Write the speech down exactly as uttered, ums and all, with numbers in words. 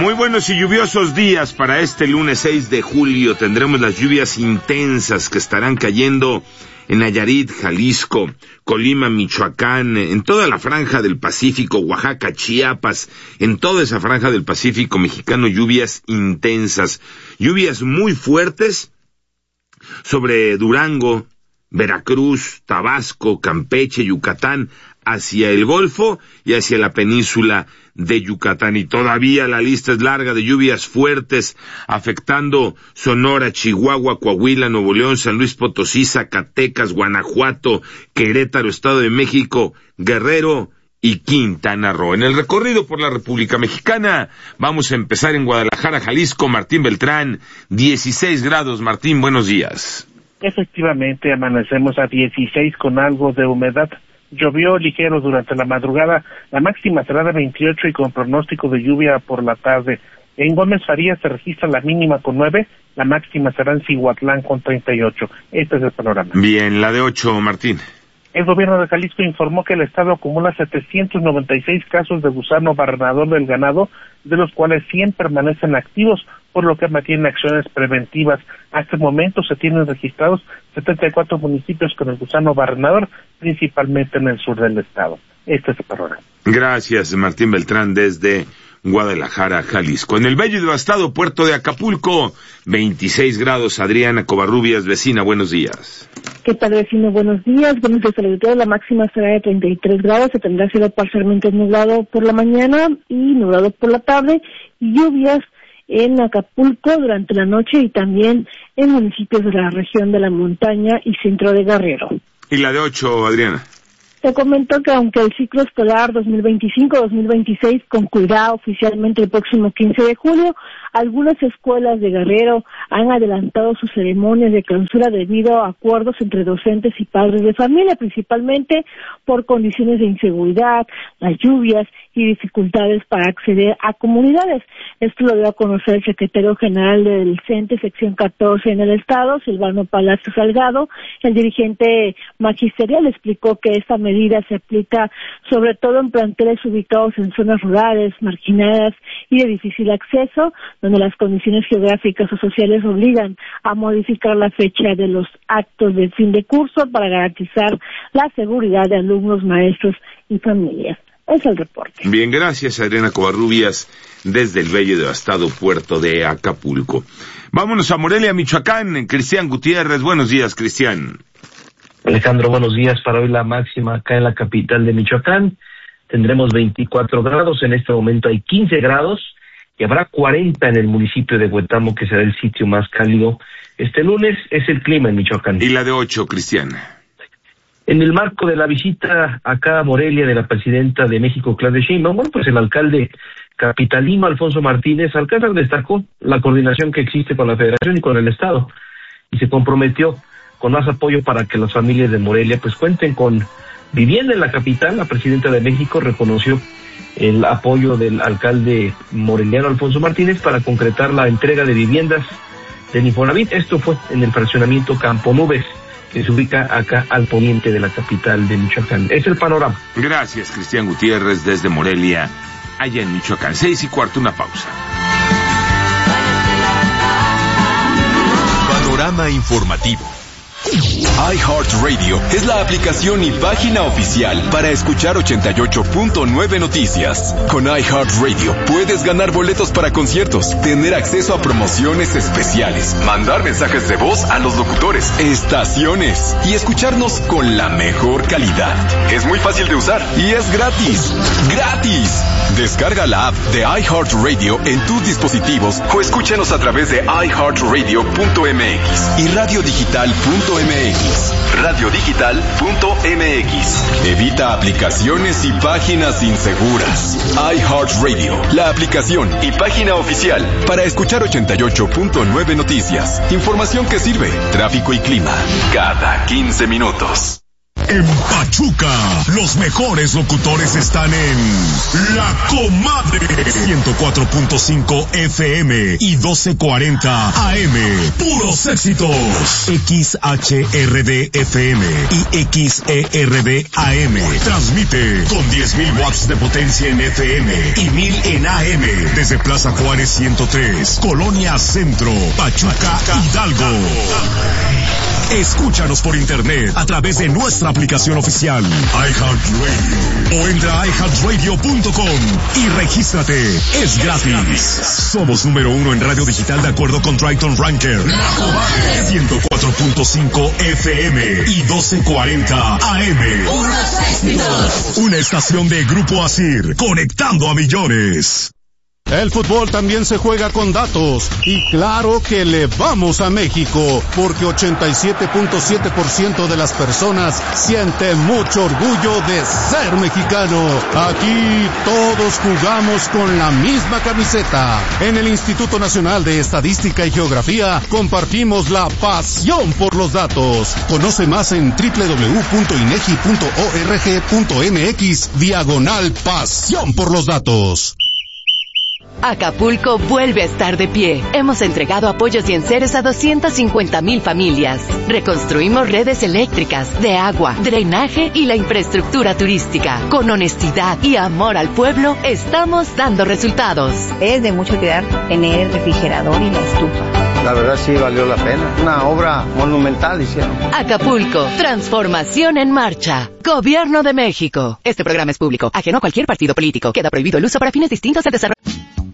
Muy buenos y lluviosos días para este lunes seis de julio. Tendremos las lluvias intensas que estarán cayendo en Nayarit, Jalisco, Colima, Michoacán, en toda la franja del Pacífico, Oaxaca, Chiapas, en toda esa franja del Pacífico mexicano, lluvias intensas, lluvias muy fuertes sobre Durango, Veracruz, Tabasco, Campeche, Yucatán, hacia el Golfo y hacia la península de Yucatán. Y todavía la lista es larga de lluvias fuertes afectando Sonora, Chihuahua, Coahuila, Nuevo León, San Luis Potosí, Zacatecas, Guanajuato, Querétaro, Estado de México, Guerrero y Quintana Roo. En el recorrido por la República Mexicana vamos a empezar en Guadalajara, Jalisco. Martín Beltrán, dieciséis grados. Martín, buenos días. Efectivamente, amanecemos a dieciséis con algo de humedad. Llovió ligero durante la madrugada, la máxima será de veintiocho y con pronóstico de lluvia por la tarde. En Gómez Farías se registra la mínima con nueve, la máxima será en Cihuatlán con treinta y ocho. Este es el panorama. Bien, la de ocho, Martín. El gobierno de Jalisco informó que el estado acumula setecientos noventa y seis casos de gusano barrenador del ganado, de los cuales cien permanecen activos, por lo que mantienen acciones preventivas. Hasta el momento se tienen registrados setenta y cuatro municipios con el gusano barrenador, principalmente en el sur del estado. Este es el panorama. Gracias, Martín Beltrán, desde Guadalajara, Jalisco. En el bello y devastado puerto de Acapulco, veintiséis grados. Adriana Covarrubias, vecina, buenos días. ¿Qué tal, vecino? Buenos días. Buenos días, auditorio. La máxima será de treinta y tres grados. Se tendrá cielo parcialmente nublado por la mañana y nublado por la tarde. Y lluvias en Acapulco durante la noche y también en municipios de la región de la montaña y centro de Guerrero. ¿Y la de ocho, Adriana? Te comento que aunque el ciclo escolar dos mil veinticinco dos mil veintiséis concluirá oficialmente el próximo quince de julio, algunas escuelas de Guerrero han adelantado sus ceremonias de clausura debido a acuerdos entre docentes y padres de familia, principalmente por condiciones de inseguridad, las lluvias y dificultades para acceder a comunidades. Esto lo dio a conocer el secretario general del CENTE, sección catorce en el estado, Silvano Palacio Salgado. El dirigente magisterial explicó que esta medida se aplica sobre todo en planteles ubicados en zonas rurales, marginadas y de difícil acceso, donde las condiciones geográficas o sociales obligan a modificar la fecha de los actos de fin de curso para garantizar la seguridad de alumnos, maestros y familias. Es el reporte. Bien, gracias, Adriana Covarrubias, desde el bello y devastado puerto de Acapulco. Vámonos a Morelia, Michoacán. Cristian Gutiérrez, buenos días, Cristian. Alejandro, buenos días. Para hoy la máxima acá en la capital de Michoacán tendremos veinticuatro grados, en este momento hay quince grados y habrá cuarenta en el municipio de Huetamo, que será el sitio más cálido este lunes. Es el clima en Michoacán. ¿Y la de ocho, Cristian? En el marco de la visita acá a Morelia de la presidenta de México, Claudia Sheinbaum, bueno, pues el alcalde capitalino Alfonso Martínez Alcázar destacó la coordinación que existe con la Federación y con el Estado y se comprometió con más apoyo para que las familias de Morelia pues cuenten con vivienda en la capital. La presidenta de México reconoció el apoyo del alcalde moreliano Alfonso Martínez para concretar la entrega de viviendas del Infonavit. Esto fue en el fraccionamiento Campo Nubes, que se ubica acá al poniente de la capital de Michoacán. Es el panorama. Gracias, Cristian Gutiérrez, desde Morelia, allá en Michoacán. Seis y cuarto, una pausa. Panorama informativo. iHeartRadio es la aplicación y página oficial para escuchar ochenta y ocho punto nueve Noticias. Con iHeartRadio puedes ganar boletos para conciertos, tener acceso a promociones especiales, mandar mensajes de voz a los locutores, estaciones y escucharnos con la mejor calidad. Es muy fácil de usar y es gratis. ¡Gratis! Descarga la app de iHeartRadio en tus dispositivos o escúchanos a través de i heart radio punto m x y radio digital punto m x. radio digital punto m x. Evita aplicaciones y páginas inseguras. iHeartRadio, la aplicación y página oficial para escuchar ochenta y ocho punto nueve Noticias. Información que sirve, tráfico y clima, cada quince minutos. En Pachuca, los mejores locutores están en La Comadre. ciento cuatro punto cinco F M y doce cuarenta A M. Puros éxitos. X H R D F M y X E R D A M. Transmite con diez mil watts de potencia en F M y mil en A M. Desde Plaza Juárez ciento tres, Colonia Centro, Pachuca, Hidalgo. Escúchanos por internet a través de nuestra aplicación oficial iHeartRadio o entra a i heart radio punto com y regístrate. Es gratis. Somos número uno en radio digital de acuerdo con Triton Ranker. ciento cuatro punto cinco F M y doce cuarenta A M. Una estación de Grupo Asir, conectando a millones. El fútbol también se juega con datos y claro que le vamos a México porque ochenta y siete punto siete por ciento de las personas siente mucho orgullo de ser mexicano. Aquí todos jugamos con la misma camiseta. En el Instituto Nacional de Estadística y Geografía compartimos la pasión por los datos. Conoce más en doble u doble u doble u punto inegi punto org punto mx diagonal pasión por los datos. Acapulco vuelve a estar de pie. Hemos entregado apoyos y enseres a doscientas cincuenta mil familias. Reconstruimos redes eléctricas, de agua, drenaje y la infraestructura turística. Con honestidad y amor al pueblo, estamos dando resultados. Es de mucho cuidar tener el refrigerador y la estufa. La verdad sí valió la pena. Una obra monumental hicieron. Acapulco, transformación en marcha. Gobierno de México. Este programa es público, ajeno a cualquier partido político. Queda prohibido el uso para fines distintos de desarrollo.